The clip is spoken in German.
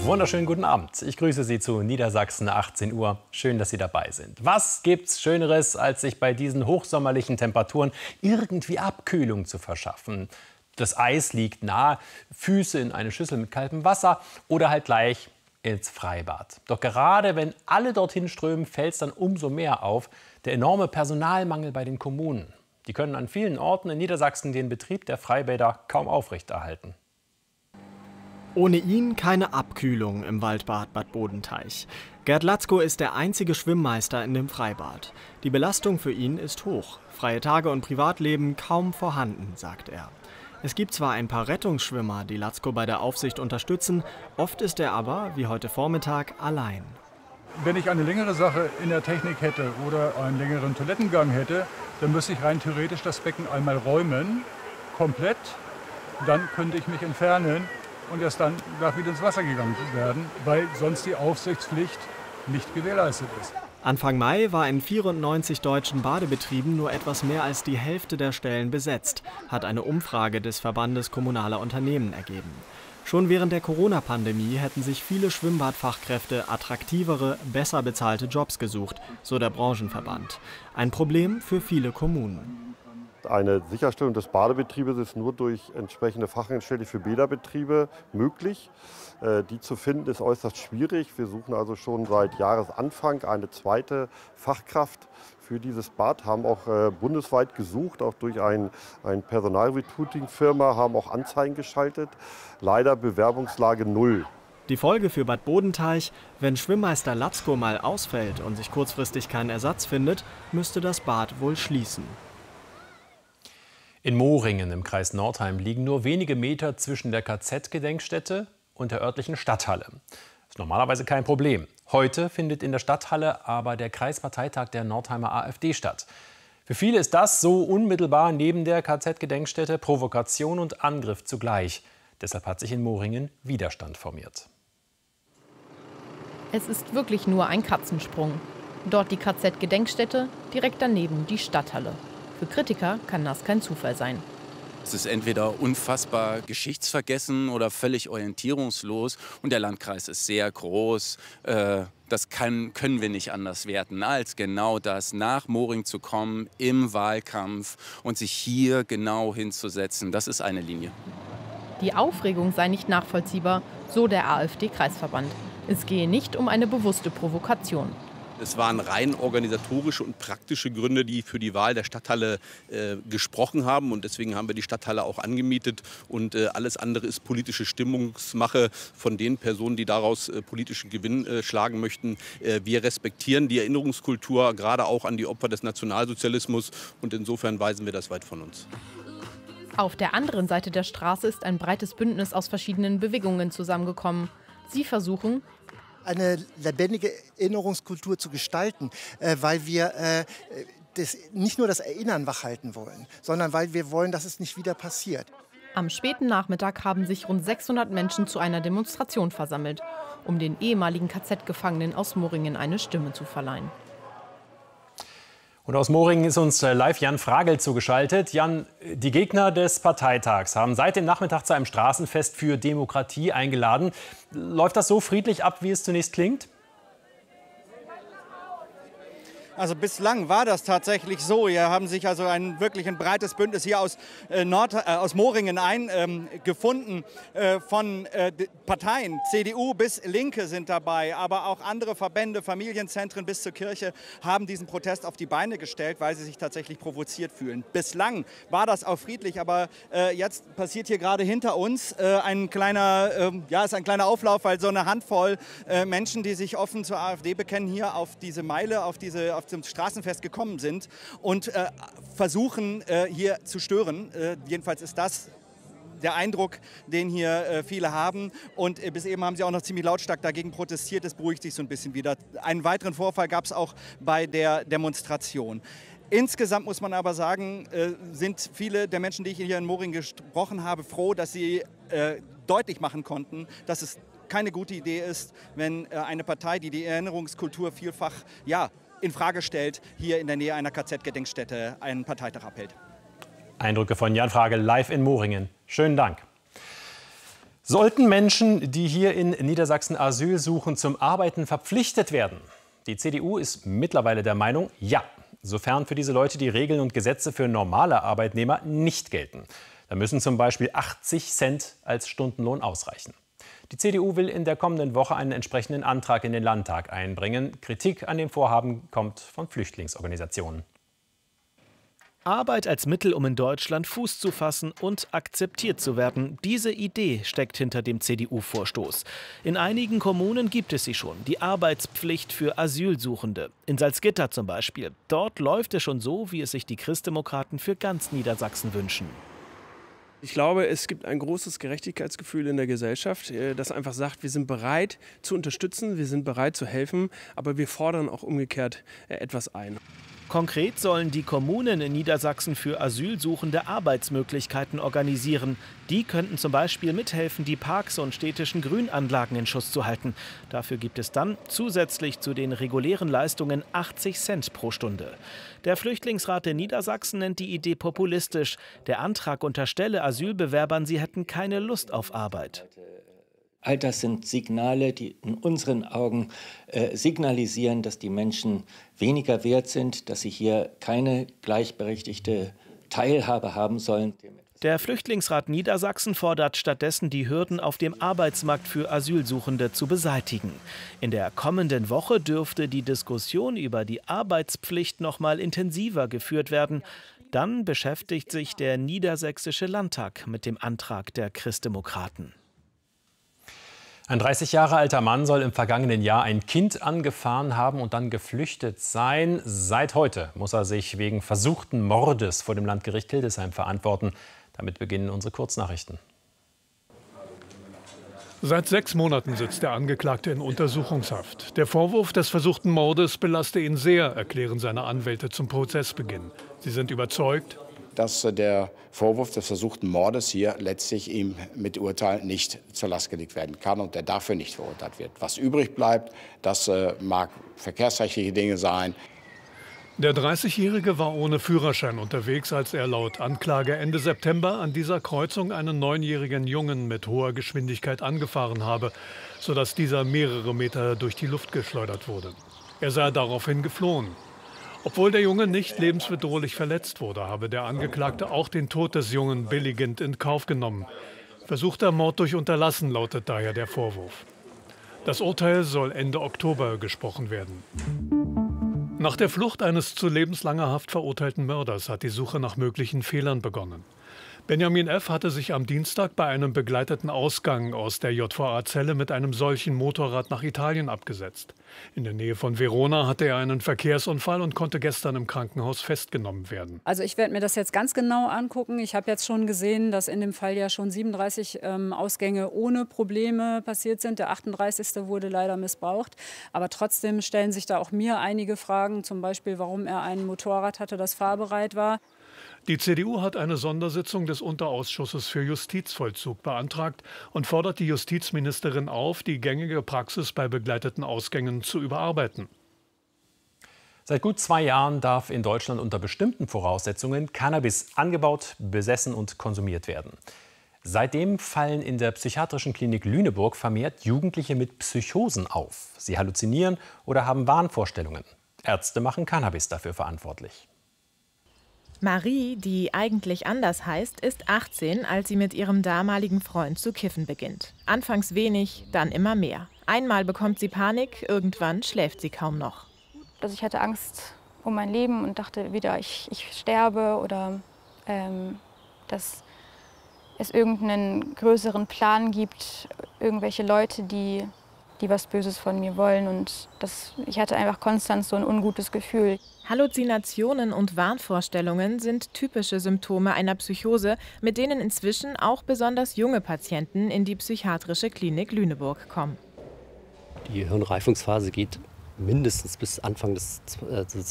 Wunderschönen guten Abend. Ich grüße Sie zu Niedersachsen 18 Uhr. Schön, dass Sie dabei sind. Was gibt's Schöneres, als sich bei diesen hochsommerlichen Temperaturen irgendwie Abkühlung zu verschaffen? Das Eis liegt nahe, Füße in eine Schüssel mit kaltem Wasser oder halt gleich ins Freibad. Doch gerade wenn alle dorthin strömen, fällt es dann umso mehr auf, der enorme Personalmangel bei den Kommunen. Die können an vielen Orten in Niedersachsen den Betrieb der Freibäder kaum aufrechterhalten. Ohne ihn keine Abkühlung im Waldbad Bad Bodenteich. Gerd Latzko ist der einzige Schwimmmeister in dem Freibad. Die Belastung für ihn ist hoch. Freie Tage und Privatleben kaum vorhanden, sagt er. Es gibt zwar ein paar Rettungsschwimmer, die Latzko bei der Aufsicht unterstützen, oft ist er aber, wie heute Vormittag, allein. Wenn ich eine längere Sache in der Technik hätte oder einen längeren Toilettengang hätte, dann müsste ich rein theoretisch das Becken einmal räumen, komplett. Dann könnte ich mich entfernen und erst dann darf wieder ins Wasser gegangen werden, weil sonst die Aufsichtspflicht nicht gewährleistet ist. Anfang Mai war in 94 deutschen Badebetrieben nur etwas mehr als die Hälfte der Stellen besetzt, hat eine Umfrage des Verbandes kommunaler Unternehmen ergeben. Schon während der Corona-Pandemie hätten sich viele Schwimmbadfachkräfte attraktivere, besser bezahlte Jobs gesucht, so der Branchenverband. Ein Problem für viele Kommunen. Eine Sicherstellung des Badebetriebes ist nur durch entsprechende Fachangestellte für Bäderbetriebe möglich. Die zu finden ist äußerst schwierig. Wir suchen also schon seit Jahresanfang eine zweite Fachkraft für dieses Bad, haben auch bundesweit gesucht, auch durch eine Personalrecruiting-Firma, haben auch Anzeigen geschaltet. Leider Bewerbungslage 0. Die Folge für Bad Bodenteich: Wenn Schwimmmeister Latzko mal ausfällt und sich kurzfristig keinen Ersatz findet, müsste das Bad wohl schließen. In Moringen im Kreis Nordheim liegen nur wenige Meter zwischen der KZ-Gedenkstätte und der örtlichen Stadthalle. Das ist normalerweise kein Problem. Heute findet in der Stadthalle aber der Kreisparteitag der Nordheimer AfD statt. Für viele ist das so unmittelbar neben der KZ-Gedenkstätte Provokation und Angriff zugleich. Deshalb hat sich in Moringen Widerstand formiert. Es ist wirklich nur ein Katzensprung. Dort die KZ-Gedenkstätte, direkt daneben die Stadthalle. Für Kritiker kann das kein Zufall sein. Es ist entweder unfassbar geschichtsvergessen oder völlig orientierungslos. Und der Landkreis ist sehr groß. Das können wir nicht anders werten, als genau das, nach Moringen zu kommen im Wahlkampf und sich hier genau hinzusetzen. Das ist eine Linie. Die Aufregung sei nicht nachvollziehbar, so der AfD-Kreisverband. Es gehe nicht um eine bewusste Provokation. Es waren rein organisatorische und praktische Gründe, die für die Wahl der Stadthalle gesprochen haben. Und deswegen haben wir die Stadthalle auch angemietet. Und alles andere ist politische Stimmungsmache von den Personen, die daraus politischen Gewinn schlagen möchten. Wir respektieren die Erinnerungskultur, gerade auch an die Opfer des Nationalsozialismus. Und insofern weisen wir das weit von uns. Auf der anderen Seite der Straße ist ein breites Bündnis aus verschiedenen Bewegungen zusammengekommen. Sie versuchen, eine lebendige Erinnerungskultur zu gestalten, weil wir nicht nur das Erinnern wachhalten wollen, sondern weil wir wollen, dass es nicht wieder passiert. Am späten Nachmittag haben sich rund 600 Menschen zu einer Demonstration versammelt, um den ehemaligen KZ-Gefangenen aus Moringen eine Stimme zu verleihen. Und aus Moringen ist uns live Jan Fragel zugeschaltet. Jan, die Gegner des Parteitags haben seit dem Nachmittag zu einem Straßenfest für Demokratie eingeladen. Läuft das so friedlich ab, wie es zunächst klingt? Also bislang war das tatsächlich so. Hier haben sich also wirklich ein breites Bündnis hier aus Moringen gefunden. Von Parteien, CDU bis Linke sind dabei, aber auch andere Verbände, Familienzentren bis zur Kirche haben diesen Protest auf die Beine gestellt, weil sie sich tatsächlich provoziert fühlen. Bislang war das auch friedlich, aber jetzt passiert hier gerade hinter uns ein kleiner Auflauf, weil so eine Handvoll Menschen, die sich offen zur AfD bekennen, hier auf diese Meile, zum Straßenfest gekommen sind und versuchen hier zu stören. Jedenfalls ist das der Eindruck, den hier viele haben. Und bis eben haben sie auch noch ziemlich lautstark dagegen protestiert. Es beruhigt sich so ein bisschen wieder. Einen weiteren Vorfall gab es auch bei der Demonstration. Insgesamt muss man aber sagen, sind viele der Menschen, die ich hier in Moringen gesprochen habe, froh, dass sie deutlich machen konnten, dass es keine gute Idee ist, wenn eine Partei, die die Erinnerungskultur vielfach in Frage stellt, hier in der Nähe einer KZ-Gedenkstätte einen Parteitag abhält. Eindrücke von Jan Fragel live in Moringen. Schönen Dank. Sollten Menschen, die hier in Niedersachsen Asyl suchen, zum Arbeiten verpflichtet werden? Die CDU ist mittlerweile der Meinung, ja, sofern für diese Leute die Regeln und Gesetze für normale Arbeitnehmer nicht gelten. Da müssen zum Beispiel 80 Cent als Stundenlohn ausreichen. Die CDU will in der kommenden Woche einen entsprechenden Antrag in den Landtag einbringen. Kritik an dem Vorhaben kommt von Flüchtlingsorganisationen. Arbeit als Mittel, um in Deutschland Fuß zu fassen und akzeptiert zu werden. Diese Idee steckt hinter dem CDU-Vorstoß. In einigen Kommunen gibt es sie schon, die Arbeitspflicht für Asylsuchende. In Salzgitter zum Beispiel. Dort läuft es schon so, wie es sich die Christdemokraten für ganz Niedersachsen wünschen. Ich glaube, es gibt ein großes Gerechtigkeitsgefühl in der Gesellschaft, das einfach sagt, wir sind bereit zu unterstützen, wir sind bereit zu helfen, aber wir fordern auch umgekehrt etwas ein. Konkret sollen die Kommunen in Niedersachsen für Asylsuchende Arbeitsmöglichkeiten organisieren. Die könnten zum Beispiel mithelfen, die Parks und städtischen Grünanlagen in Schuss zu halten. Dafür gibt es dann zusätzlich zu den regulären Leistungen 80 Cent pro Stunde. Der Flüchtlingsrat in Niedersachsen nennt die Idee populistisch. Der Antrag unterstelle Asylbewerbern, sie hätten keine Lust auf Arbeit. All das sind Signale, die in unseren Augen signalisieren, dass die Menschen weniger wert sind, dass sie hier keine gleichberechtigte Teilhabe haben sollen. Der Flüchtlingsrat Niedersachsen fordert stattdessen, die Hürden auf dem Arbeitsmarkt für Asylsuchende zu beseitigen. In der kommenden Woche dürfte die Diskussion über die Arbeitspflicht noch mal intensiver geführt werden. Dann beschäftigt sich der Niedersächsische Landtag mit dem Antrag der Christdemokraten. Ein 30 Jahre alter Mann soll im vergangenen Jahr ein Kind angefahren haben und dann geflüchtet sein. Seit heute muss er sich wegen versuchten Mordes vor dem Landgericht Hildesheim verantworten. Damit beginnen unsere Kurznachrichten. Seit 6 Monaten sitzt der Angeklagte in Untersuchungshaft. Der Vorwurf des versuchten Mordes belaste ihn sehr, erklären seine Anwälte zum Prozessbeginn. Sie sind überzeugt, dass der Vorwurf des versuchten Mordes hier letztlich ihm mit Urteil nicht zur Last gelegt werden kann und der dafür nicht verurteilt wird. Was übrig bleibt, das mag verkehrsrechtliche Dinge sein. Der 30-Jährige war ohne Führerschein unterwegs, als er laut Anklage Ende September an dieser Kreuzung einen 9-jährigen Jungen mit hoher Geschwindigkeit angefahren habe, sodass dieser mehrere Meter durch die Luft geschleudert wurde. Er sei daraufhin geflohen. Obwohl der Junge nicht lebensbedrohlich verletzt wurde, habe der Angeklagte auch den Tod des Jungen billigend in Kauf genommen. Versuchter Mord durch Unterlassen lautet daher der Vorwurf. Das Urteil soll Ende Oktober gesprochen werden. Nach der Flucht eines zu lebenslanger Haft verurteilten Mörders hat die Suche nach möglichen Fehlern begonnen. Benjamin F. hatte sich am Dienstag bei einem begleiteten Ausgang aus der JVA-Zelle mit einem solchen Motorrad nach Italien abgesetzt. In der Nähe von Verona hatte er einen Verkehrsunfall und konnte gestern im Krankenhaus festgenommen werden. Also ich werde mir das jetzt ganz genau angucken. Ich habe jetzt schon gesehen, dass in dem Fall ja schon 37 Ausgänge ohne Probleme passiert sind. Der 38. wurde leider missbraucht. Aber trotzdem stellen sich da auch mir einige Fragen, zum Beispiel, warum er ein Motorrad hatte, das fahrbereit war. Die CDU hat eine Sondersitzung des Unterausschusses für Justizvollzug beantragt und fordert die Justizministerin auf, die gängige Praxis bei begleiteten Ausgängen zu überarbeiten. Seit gut 2 Jahren darf in Deutschland unter bestimmten Voraussetzungen Cannabis angebaut, besessen und konsumiert werden. Seitdem fallen in der psychiatrischen Klinik Lüneburg vermehrt Jugendliche mit Psychosen auf. Sie halluzinieren oder haben Wahnvorstellungen. Ärzte machen Cannabis dafür verantwortlich. Marie, die eigentlich anders heißt, ist 18, als sie mit ihrem damaligen Freund zu kiffen beginnt. Anfangs wenig, dann immer mehr. Einmal bekommt sie Panik, irgendwann schläft sie kaum noch. Also ich hatte Angst um mein Leben und dachte wieder, ich sterbe oder dass es irgendeinen größeren Plan gibt, irgendwelche Leute, die was Böses von mir wollen. Und ich hatte einfach konstant so ein ungutes Gefühl. Halluzinationen und Wahnvorstellungen sind typische Symptome einer Psychose, mit denen inzwischen auch besonders junge Patienten in die psychiatrische Klinik Lüneburg kommen. Die Hirnreifungsphase geht mindestens bis Anfang des